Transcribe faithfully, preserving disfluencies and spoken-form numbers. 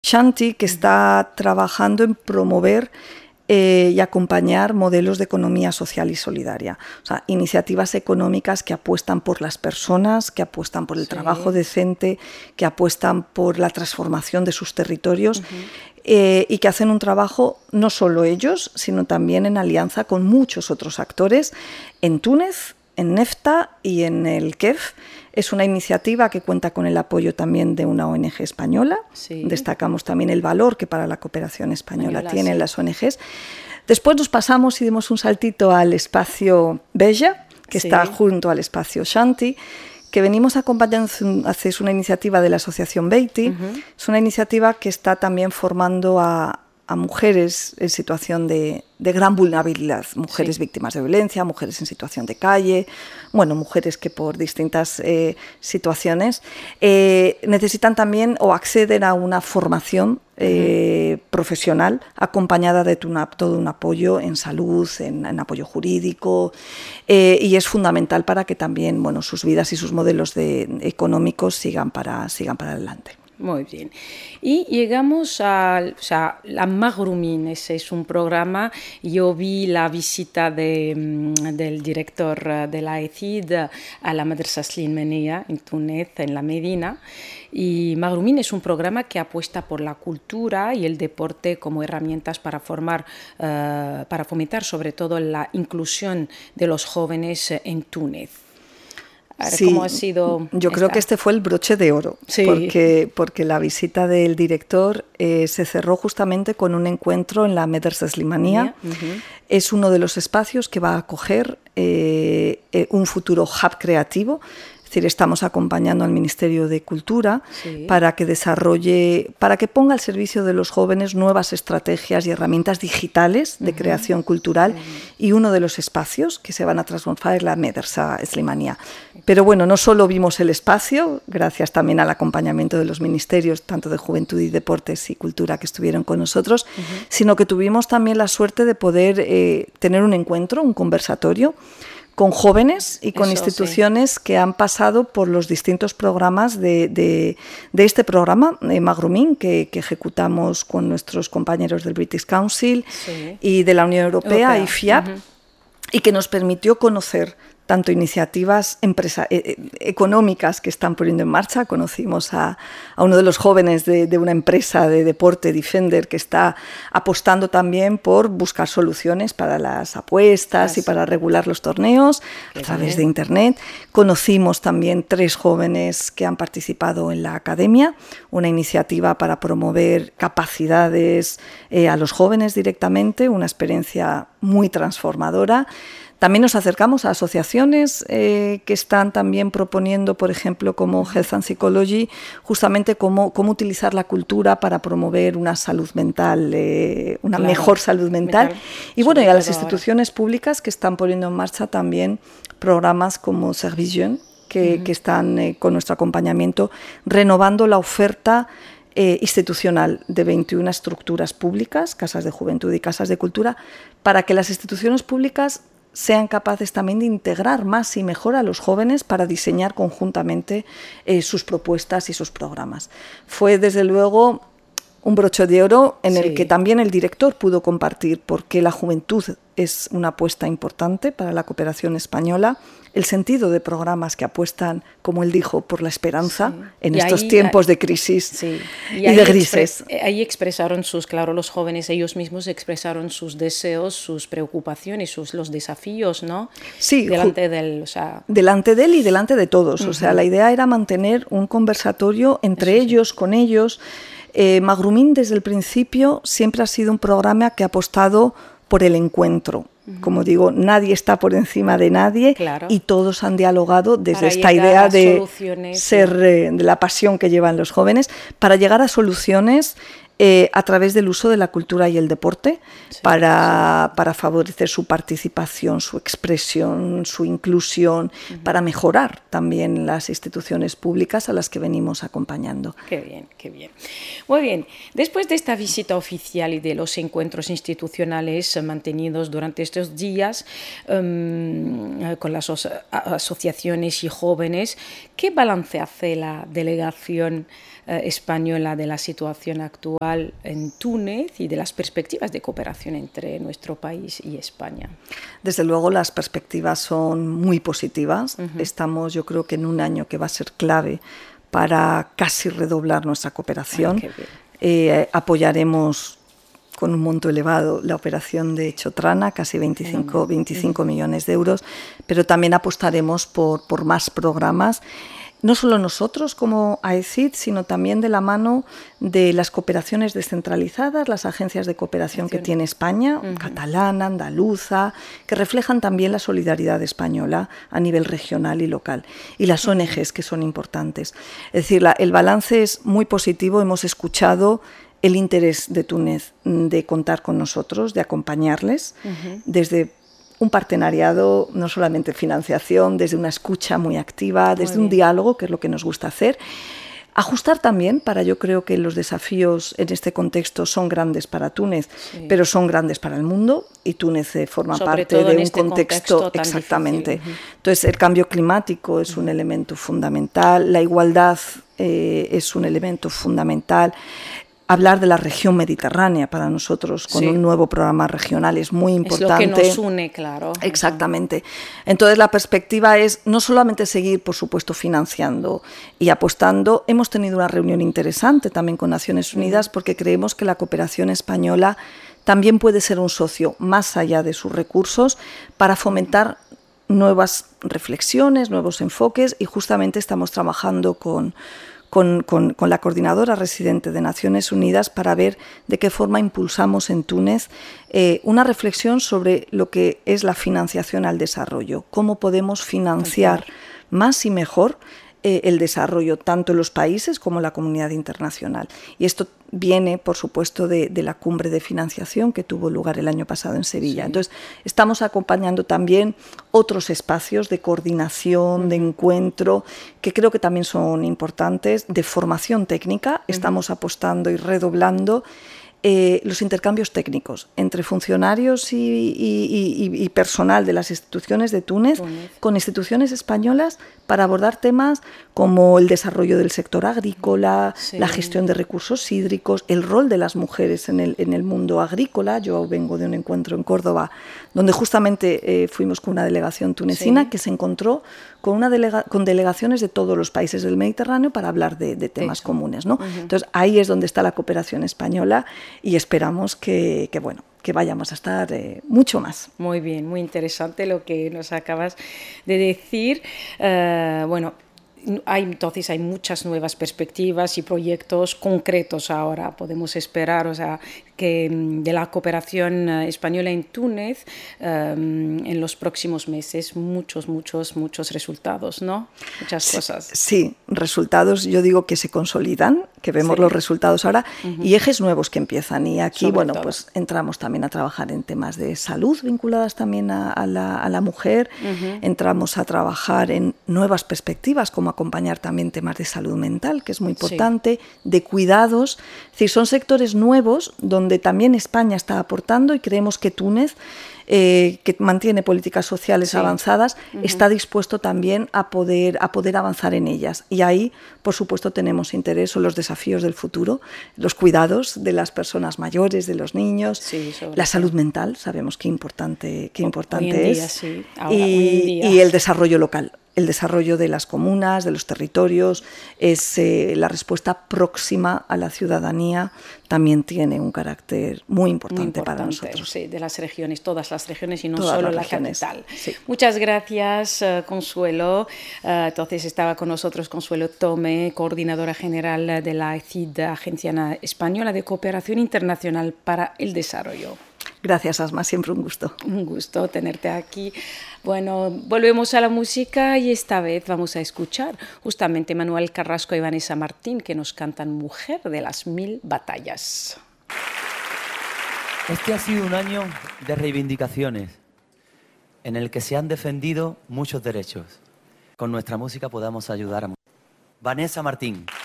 Shanti, que está trabajando en promover eh, y acompañar modelos de economía social y solidaria. O sea, iniciativas económicas que apuestan por las personas, que apuestan por el sí. trabajo decente, que apuestan por la transformación de sus territorios. Uh-huh. Eh, y que hacen un trabajo no solo ellos, sino también en alianza con muchos otros actores en Túnez, en Nefta y en el K E F. Es una iniciativa que cuenta con el apoyo también de una O N G española. Sí. Destacamos también el valor que para la cooperación española, española tienen sí. las O N Ges. Después nos pasamos y dimos un saltito al espacio Bella, que sí. está junto al espacio Shanti, que venimos acompañando, es una iniciativa de la Asociación Beatty. Uh-huh. Es una iniciativa que está también formando a, a mujeres en situación de, de gran vulnerabilidad, mujeres sí. víctimas de violencia, mujeres en situación de calle, bueno, mujeres que por distintas eh, situaciones eh, necesitan también o acceden a una formación eh, uh-huh. profesional acompañada de una, todo un apoyo en salud, en, en apoyo jurídico eh, y es fundamental para que también, bueno, sus vidas y sus modelos de, económicos sigan para, sigan para adelante. Muy bien. Y llegamos a, o sea, la Maghroumin, ese es un programa. Yo vi la visita de, del director de la E C I D a la Madrasa Slimania en Túnez, en la Medina. Y Maghroumin es un programa que apuesta por la cultura y el deporte como herramientas para formar, uh, para fomentar sobre todo la inclusión de los jóvenes en Túnez. Sí, ¿cómo ha sido yo esta? Creo que este fue el broche de oro, sí. porque, porque la visita del director eh, se cerró justamente con un encuentro en la Madrasa Slimania. Uh-huh. Es uno de los espacios que va a acoger eh, eh, un futuro hub creativo. Es decir, estamos acompañando al Ministerio de Cultura sí. para que desarrolle, para que ponga al servicio de los jóvenes nuevas estrategias y herramientas digitales de uh-huh. creación cultural uh-huh. y uno de los espacios que se van a transformar es la Madrasa Slimania. Pero bueno, no solo vimos el espacio, gracias también al acompañamiento de los ministerios, tanto de Juventud y Deportes y Cultura que estuvieron con nosotros, uh-huh. sino que tuvimos también la suerte de poder eh, tener un encuentro, un conversatorio, con jóvenes y con Eso, instituciones sí. que han pasado por los distintos programas de, de, de este programa, de Maghroumin, que, que ejecutamos con nuestros compañeros del British Council sí. y de la Unión Europea, Europea. I F I A P, uh-huh. y que nos permitió conocer tanto iniciativas empresa, eh, económicas que están poniendo en marcha. Conocimos a, a uno de los jóvenes de, de una empresa de deporte, Defender, que está apostando también por buscar soluciones para las apuestas y para regular los torneos a través de Internet. Conocimos también tres jóvenes que han participado en la academia, una iniciativa para promover capacidades eh, a los jóvenes directamente, una experiencia muy transformadora. También nos acercamos a asociaciones eh, que están también proponiendo, por ejemplo, como Health and Psychology, justamente cómo, cómo utilizar la cultura para promover una salud mental, eh, una claro, mejor salud mental. mental. Y bueno, y a las instituciones ahora. públicas que están poniendo en marcha también programas como Service que, uh-huh. que están eh, con nuestro acompañamiento renovando la oferta Eh, institucional de veintiuna estructuras públicas, casas de juventud y casas de cultura, para que las instituciones públicas sean capaces también de integrar más y mejor a los jóvenes para diseñar conjuntamente eh, sus propuestas y sus programas. Fue, desde luego, un broche de oro en sí. el que también el director pudo compartir por qué la juventud es una apuesta importante para la cooperación española, el sentido de programas que apuestan, como él dijo, por la esperanza sí. en y estos ahí, tiempos de crisis sí. y, y de grises. Expre- ahí expresaron sus, claro, los jóvenes ellos mismos expresaron sus deseos, sus preocupaciones, sus, los desafíos, ¿no? Sí. Delante de él, o sea... Delante de él y delante de todos. Uh-huh. O sea, la idea era mantener un conversatorio entre Eso ellos, sí. con ellos. Eh, Maghroumin desde el principio siempre ha sido un programa que ha apostado por el encuentro. Como digo, nadie está por encima de nadie claro. y todos han dialogado desde para esta idea de ser eh, de la pasión que llevan los jóvenes para llegar a soluciones eh, a través del uso de la cultura y el deporte sí, para, sí. para favorecer su participación, su expresión, su inclusión, uh-huh. para mejorar también las instituciones públicas a las que venimos acompañando. Qué bien, qué bien. Muy bien, después de esta visita oficial y de los encuentros institucionales mantenidos durante estos días um, con las aso- asociaciones y jóvenes, ¿qué balance hace la delegación eh, española de la situación actual en Túnez y de las perspectivas de cooperación entre nuestro país y España. Desde luego las perspectivas son muy positivas. Uh-huh. Estamos, yo creo que en un año que va a ser clave para casi redoblar nuestra cooperación. Ay, qué bien. Eh, apoyaremos con un monto elevado la operación de Chotrana, casi veinticinco, veinticinco millones de euros, pero también apostaremos por, por más programas, no solo nosotros como A E C I D, sino también de la mano de las cooperaciones descentralizadas, las agencias de cooperación que tiene España, uh-huh. catalana, andaluza, que reflejan también la solidaridad española a nivel regional y local, y las O N Ges, que son importantes. Es decir, la, el balance es muy positivo, hemos escuchado el interés de Túnez de contar con nosotros, de acompañarles, uh-huh. desde un partenariado, no solamente financiación, desde una escucha muy activa, desde muy un diálogo, que es lo que nos gusta hacer. Ajustar también, para yo creo que los desafíos en este contexto son grandes para Túnez, sí. pero son grandes para el mundo, y Túnez eh, forma Sobre parte todo de en un este contexto, exactamente. Uh-huh. Entonces, el cambio climático es un elemento fundamental, la igualdad eh, es un elemento fundamental. Hablar de la región mediterránea para nosotros con sí. un nuevo programa regional es muy importante. Es lo que nos une, claro. Exactamente. Entonces la perspectiva es no solamente seguir, por supuesto, financiando y apostando. Hemos tenido una reunión interesante también con Naciones Unidas porque creemos que la cooperación española también puede ser un socio más allá de sus recursos para fomentar nuevas reflexiones, nuevos enfoques, y justamente estamos trabajando con Con, con, con la coordinadora residente de Naciones Unidas para ver de qué forma impulsamos en Túnez eh, una reflexión sobre lo que es la financiación al desarrollo, cómo podemos financiar más y mejor eh, el desarrollo tanto en los países como en la comunidad internacional. Y esto viene, por supuesto, de, de la cumbre de financiación que tuvo lugar el año pasado en Sevilla. Sí. Entonces, estamos acompañando también otros espacios de coordinación, uh-huh. de encuentro, que creo que también son importantes, de formación técnica. Uh-huh. Estamos apostando y redoblando eh, los intercambios técnicos entre funcionarios y, y, y, y personal de las instituciones de Túnez, Túnez con instituciones españolas para abordar temas como el desarrollo del sector agrícola, sí. la gestión de recursos hídricos, el rol de las mujeres en el, en el mundo agrícola. Yo vengo de un encuentro en Córdoba donde justamente eh, fuimos con una delegación tunecina sí. que se encontró con, una delega con delegaciones de todos los países del Mediterráneo para hablar de, de temas Eso. comunes, ¿no? Uh-huh. Entonces ahí es donde está la cooperación española y esperamos que, que bueno, que vayamos a estar eh, mucho más. Muy bien, muy interesante lo que nos acabas de decir. Uh, bueno, hay, entonces hay muchas nuevas perspectivas y proyectos concretos ahora. Podemos esperar, o sea, que de la cooperación española en Túnez um, en los próximos meses muchos, muchos, muchos resultados, ¿no? Muchas sí, cosas. Sí, resultados, yo digo que se consolidan, que vemos sí. los resultados ahora, uh-huh. y ejes nuevos que empiezan. Y aquí, Sobre bueno, todo. pues entramos también a trabajar en temas de salud vinculadas también a, a, la, a la mujer, uh-huh. entramos a trabajar en nuevas perspectivas, como acompañar también temas de salud mental, que es muy importante, sí. de cuidados. Es decir, son sectores nuevos donde también España está aportando, y creemos que Túnez, eh, que mantiene políticas sociales sí. avanzadas, uh-huh. está dispuesto también a poder, a poder avanzar en ellas. Y ahí, por supuesto, tenemos interés en los desafíos del futuro, los cuidados de las personas mayores, de los niños, sí, la salud mental, sabemos qué importante, qué importante hoy en es, día, sí. Ahora, y, hoy en día. y el desarrollo local. El desarrollo de las comunas, de los territorios, es eh, la respuesta próxima a la ciudadanía, también tiene un carácter muy importante, muy importante para nosotros. Sí, de las regiones, todas las regiones y no todas solo la regiones, capital. Sí. Muchas gracias, uh, Consuelo. Uh, entonces estaba con nosotros Consuelo Tome, coordinadora general de la A E C I D, Agencia Española de Cooperación Internacional para el Desarrollo. Gracias, Asma, siempre un gusto. Un gusto tenerte aquí. Bueno, volvemos a la música y esta vez vamos a escuchar justamente Manuel Carrasco y Vanessa Martín, que nos cantan Mujer de las Mil Batallas. Este ha sido un año de reivindicaciones en el que se han defendido muchos derechos. Con nuestra música podamos ayudar a muchos. Vanessa Martín.